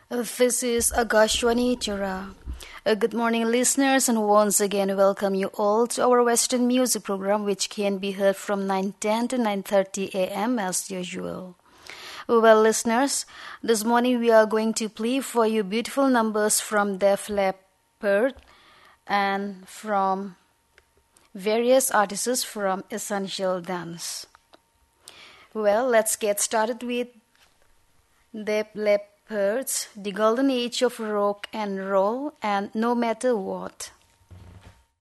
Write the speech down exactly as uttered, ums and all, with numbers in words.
Uh, This is Agashwani Chura. Uh, good morning, listeners, and once again, welcome you all to our Western music program, which can be heard from nine ten to nine thirty a m as usual. Well, listeners, this morning we are going to play for you beautiful numbers from Def Leppard and from various artists from Essential Dance. Well, let's get started with Def Leppard's The Golden Age of Rock and Roll and No Matter What.